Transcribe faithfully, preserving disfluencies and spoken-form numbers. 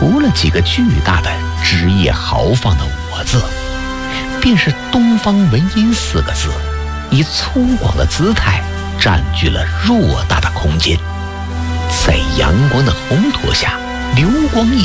除了几个巨大的枝叶豪放的“我”字，便是东方文音四个字，以粗犷的姿态占据了偌大的空间，在阳光的烘托下流光溢